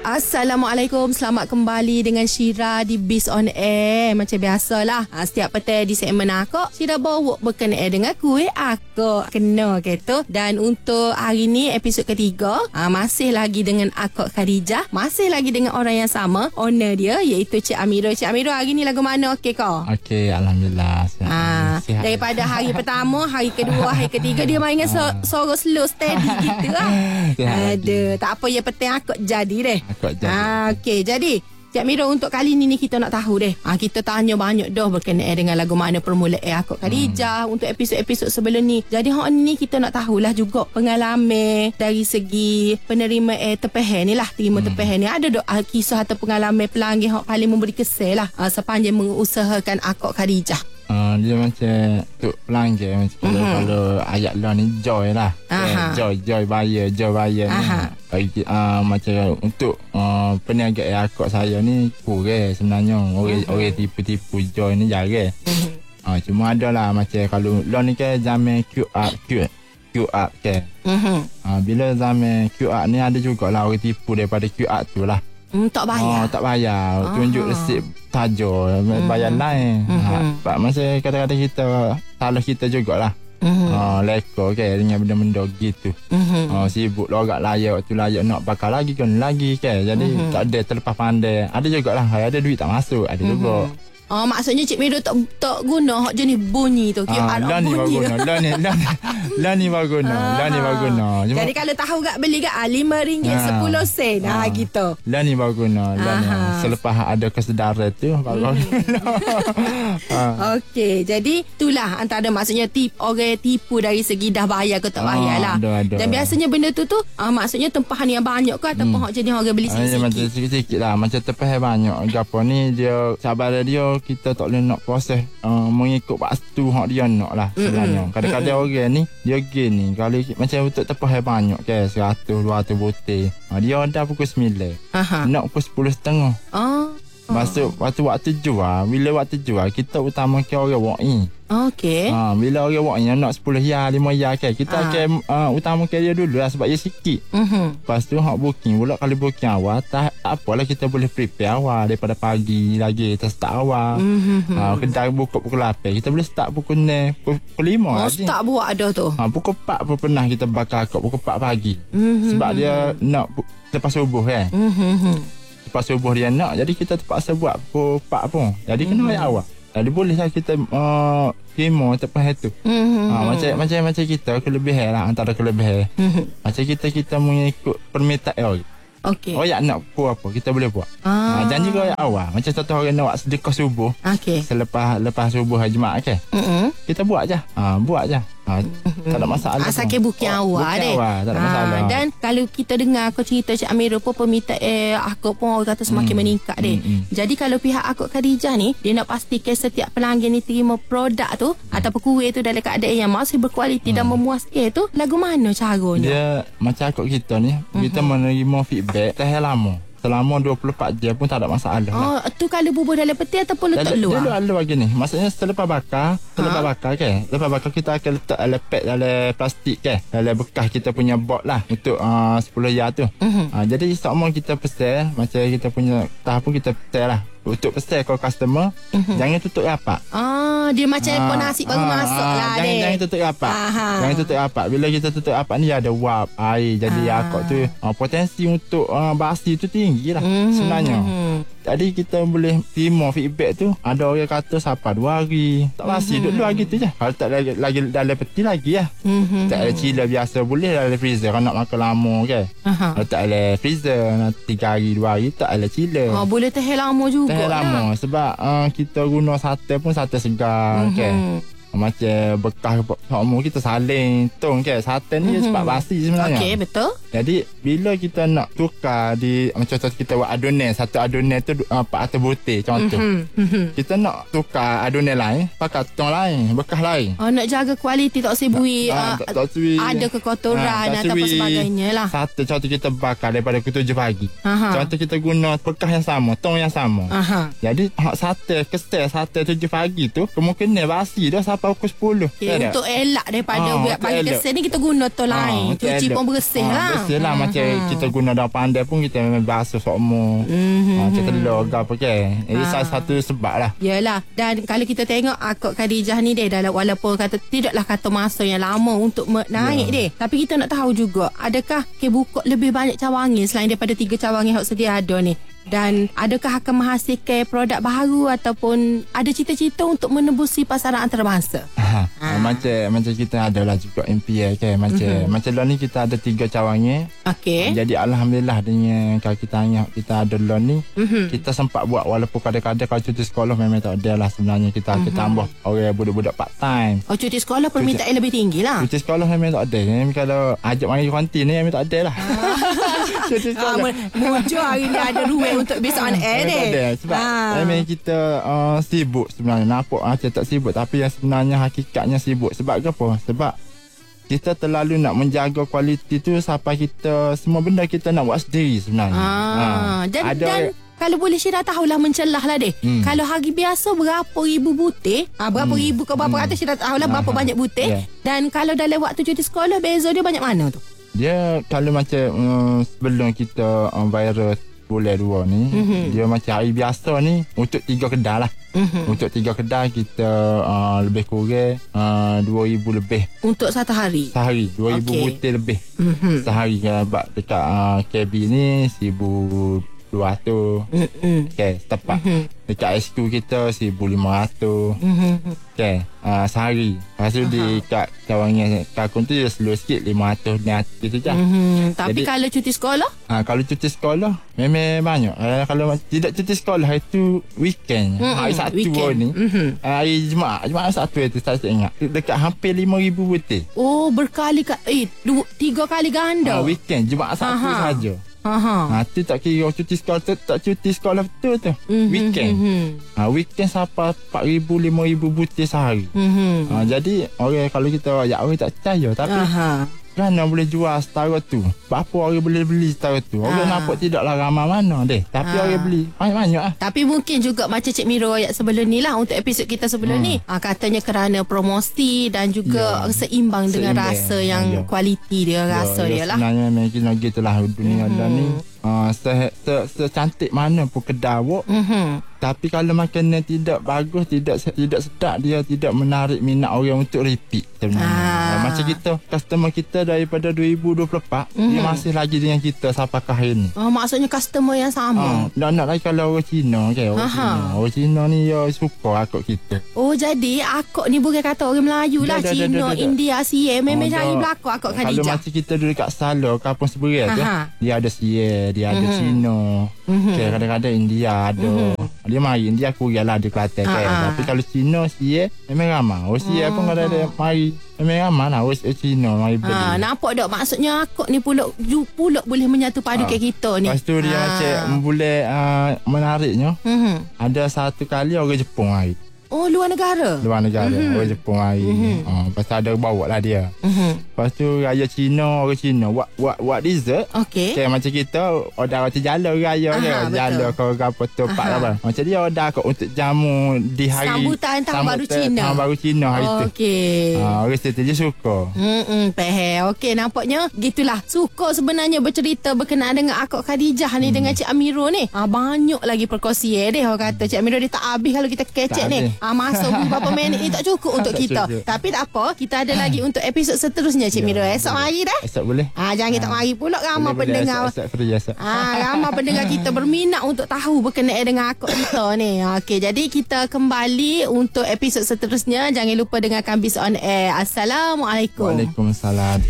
Assalamualaikum, selamat kembali dengan Syira di Biz on Air. Macam biasalah, setiap petang di segmen Akak, Syira bawa berkenaan dengan kuih Akak kena gitu. Dan untuk hari ni episod ketiga, masih lagi dengan Akak Khadijah, masih lagi dengan orang yang sama, owner dia iaitu Cik Amira. Cik Amira, hari ni lagu mana okey kau? Okey, alhamdulillah. Sihat. Daripada hari pertama, hari kedua, hari ketiga dia mainkan suara slow steady gitu lah. Ada, tak apa ya, petang Akak jadi deh. Okey, jadi Cik Mira, untuk kali ni kita nak tahu deh. Kita tanya banyak dah berkenaan dengan lagu mana permulaan Akak Khadijah untuk episod-episod sebelum ni. Jadi hak ni kita nak tahulah juga pengalaman dari segi penerima tepehan ni lah, terima tepehan ni. Ada dok kisah atau pengalaman pelanggan hak paling memberi kesan lah sepanjang mengusahakan Akak Khadijah. Dia macam untuk pelanggan macam kalau ayat lah ni Joy lah. Joy bayar ni. Macam untuk peniaga Akak saya ni kurang sebenarnya. Orang tipu-tipu Joy ni jarang. Cuma ada lah macam kalau lah ni kan zaman QR kan. Bila zaman QR ni ada jugalah orang tipu daripada QR tu lah. Tak bayar. Tak bayar. Tunjuk resip saja, bayar lain. Masa kadang-kadang kita salah kita jugalah. Leko kan dengan benda-benda gitu. Sibuk lorak layak waktu layak nak bakar lagi kan lagi kan. Jadi tak ada terlepas pandai. Ada jugalah, ada duit tak masuk, ada juga. Maksudnya Cik Mira tak guna hak jenis bunyi tu. Lah ni baru guna. Lah ni baru guna. Jadi kalau tahu gak beli gak RM5 10 sen gitu. Lah ni baru guna. Selepas ada kesedaran tu baru guna. Okey, jadi itulah antara maksudnya orang tipu dari segi dah bayar ke tak bayar lah. Dan biasanya benda tu maksudnya tempahan yang banyak ke ataupun hak jenis orang beli sikit-sikit. Macam sikit-sikit lah. Macam tempahan banyak. Gapo ni dia sabar dia kita tak boleh nak proses mengikut waktu hak dia nak lah sebenarnya. Kadang-kadang orang ni dia gini kalau macam untuk tepah banyak ke 100-200 butir, dia dah pukul 9 nak pukul 10.30. Masuk waktu jual. Bila waktu jual kita utamakan orang walk-in. Okey. Bila orang walk-in nak 10 ya 5 ya kan, kita akan utamakan dia dulu lah sebab dia sikit. Lepas tu hak booking pula, kalau booking awal tak apalah, kita boleh prepare awal daripada pagi lagi, kita start awal. Kedai buka pukul 8, kita boleh start pukul 6, pukul 5 start buat ada tu. Pukul 4 pun pernah kita bakar kat pukul 4 pagi. Sebab dia nak lepas subuh kan. Lepas subuh dia nak, jadi kita terpaksa buat pukul 4 pun. Jadi kena bayar awal. Jadi bolehlah kita terima tepat itu. Macam kita kelebihan lah, antara kelebihan. Macam kita mengikut permintaan orang. Okey. Orang nak buat apa, kita boleh buat. Janji orang awal. Macam contoh orang nak buat sedekah subuh. Lepas subuh Jumaat kan. Kita buat je. Tak ada masalah. Asalkan booking awal deh. Tak ada masalah. Dan kalau kita dengar aku cerita Cik Amira pun permintaan Akak pun orang kata semakin meningkat deh. Jadi kalau pihak Akak Khadijah ni, dia nak pastikan setiap pelanggan ni terima produk tu ataupun kuih tu dalam keadaan yang masih berkualiti dan memuaskan tu, lagu mana caranya? Dia macam Akak kita ni, kita menerima feedback tahan lama. Selama 24 jam pun tak ada masalah lah. Tu kalau bubuh dalam peti ataupun letak luar? Dia luar gini. Maksudnya selepas bakar kan. Lepas bakar kita akan letak dalam pack, dalam plastik kan. Dalam bekas kita punya box lah untuk 10 ya tu. Jadi semua kita pesan, macam kita punya tahap pun kita pesan lah. Untuk pesan kalau customer, jangan tutup rapat. Dia macam nasi baru masuk lah. Jangan tutup rapat. Jangan tutup rapat. Bila kita tutup rapat ni ada wap air. Jadi Akak tu potensi untuk basi tu tinggi lah sebenarnya. Jadi kita boleh terima feedback tu. Ada orang kata siapa 2 hari tak basi, duduk 2 hari tu je. Kalau tak lagi dalam peti lagi lah. Tak ada chiller biasa boleh dalam freezer. Kalau nak makan lama kan. Kalau tak ada freezer 3 hari 2 hari tak ada chiller. Boleh tahan lama juga. Tahan lama sebab kita guna sate pun sate segar kan. Macam bekas umur kita saling tong kan. Sate ni sebab basi sebenarnya. Okey, betul. Jadi bila kita nak tukar di macam contoh kita buat adonan, satu adonan tu 400 butir contoh. Kita nak tukar adonan lain pakai tong lain, bekas lain. Nak jaga kualiti tak sibui ada kekotoran ataupun sebagainya lah. Satu contoh kita bakar daripada pukul 7 pagi. Contoh kita guna bekas yang sama, tong yang sama. Jadi sate kesel sate 7 pagi tu kemungkinan basi dah sampai pukul 10. Untuk elak daripada bagi kesel ni kita guna tong lain. Cuci pun bersih lah. biasalah macam kita guna daun pandai pun kita memang basuh semua. Macam telur ke apa kan. Ini salah satu sebab lah. Yalah. Dan kalau kita tengok Kak Khadijah ni deh, dalam walaupun kata tidaklah kata masa yang lama untuk naik deh, tapi kita nak tahu juga adakah buka lebih banyak cawangan selain daripada 3 cawangan yang sedia ada ni, dan adakah akan menghasilkan produk baru ataupun ada cita-cita untuk menembusi pasaran antarabangsa? Macam kita adalah juga MPA kan. Macam loan ni kita ada 3 cawangan. Okey. Jadi alhamdulillah dengan kalau kita ada loan ni, kita sempat buat walaupun kadang-kadang kalau cuti sekolah memang tak ada lah sebenarnya kita tambah orang budak-budak part time. Oh, cuti sekolah permintaan lebih tinggi lah. Cuti sekolah memang tak ada. Kalau ajak mari kuantin ni memang tak ada lah. Cuti sekolah. Muncul hari ni ada ruang untuk besok on air deh. Sebab memang kita sibuk sebenarnya. Nampak macam tak sibuk, tapi yang sebenarnya hakikatnya sibuk. Sebab apa? Sebab kita terlalu nak menjaga kualiti tu sampai kita semua benda kita nak buat sendiri sebenarnya. Dan kalau boleh Syirah tahulah mencelah lah deh. Kalau hari biasa berapa ribu butir, berapa ribu ke berapa ratus Syirah tahulah berapa banyak butir. Dan kalau dalam waktu cuti sekolah beza dia banyak mana tu? Dia kalau macam sebelum kita viral bulan 2 ni, dia macam hari biasa ni untuk 3 kedai lah. Untuk 3 kedai kita lebih kurang 2,000 lebih untuk satu hari. Sehari 2,000 butir lebih. Sehari sebab dekat KB ni 1,200. Okay, tepat. Dekat SQ kita 1,500. Okay, sehari. Lepas tu dekat cawangan Kalkun tu dia slow sikit 500 gitu je. Tapi jadi, kalau cuti sekolah? Kalau cuti sekolah memang banyak. Kalau tidak cuti sekolah itu weekend. Hari Sabtu ni. Hari Jumaat Sabtu itu saya ingat. Dekat hampir 5,000 butir. Oh, berkali-kali 3 kali ganda. Weekend Jumaat Sabtu saja. Tu tak kira cuti sekolah tak cuti sekolah betul tu. Weekend. Weekend sampai 4,000 5,000 butir sehari. Jadi orang kalau kita orang tak percaya, tapi kerana boleh jual setara tu. Berapa orang boleh beli setara tu? Orang nampak tidaklah ramai mana deh. Tapi orang beli banyak-banyak lah. Tapi mungkin juga macam Cik Miro ayat sebelum ni lah, untuk episod kita sebelum ni. Katanya kerana promosi dan juga seimbang dengan rasa yang kualiti dia, rasa dia lah. Sebenarnya mungkin lagi itulah dunia ni. Secantik mana pun kedai awak, tapi kalau makanan tidak bagus, tidak sedap, dia tidak menarik minat orang untuk repeat sebenarnya. Macam kita, customer kita daripada 2024 dia masih lagi dengan kita sampai hari ni. Maksudnya customer yang sama. Nak lagi kalau orang Cina kan. Orang Cina ni dia suka akak kita. Oh, jadi akak ni bukan kata orang Melayu lah. Cina, India, Siam memang cari belakang akak Khadijah. Kalau macam kita duduk kat Salor, kampung Seberat tu, dia ada Siam, dia ada Cina. Okay, kadang-kadang India ada. Dia mari India Korea lah, ada Kelantan kan. Tapi kalau Cina Siam memang ramai. Orang Siam pun kadang ada mari. Memang ramai lah orang Cina mari beli. Nampak tak? Maksudnya akak ni pula boleh menyatu padu kat kita ni. Lepas tu dia macam boleh menariknya. Ada satu kali orang Jepun mari. Oh, luar negara? Luar negara. Orang Jepun mari. Lepas tu ada bawa lah dia. Lepas tu raya Cina, orang Cina buat dessert. Okey. Okay, macam kita order macam jala raya dia. Jala ke apa tu pak apa. Macam dia order kau untuk jamu di hari sambutan Tahun Baru Cina. Tahun Baru Cina hari tu. Okey. Orang situ dia suka. Faham. Okey, nampaknya gitulah. Suka sebenarnya bercerita berkenaan dengan akak Khadijah ni dengan Cik Amiro ni. Banyak lagi perkongsian dia. Orang kata Cik Amiro dia tak habis kalau kita kecek ni. Masa beberapa minit ni tak cukup untuk kita. Tapi tak apa, kita ada lagi untuk episod seterusnya Cik Miro. Esok mari dah. Esok boleh. Jangan tak mari pula ramai pendengar. Esok. Ramai pendengar kita berminat untuk tahu berkenaan dengan akak kita ni. Okey, jadi kita kembali untuk episod seterusnya. Jangan lupa dengarkan Bis on Air. Assalamualaikum. Waalaikumsalam.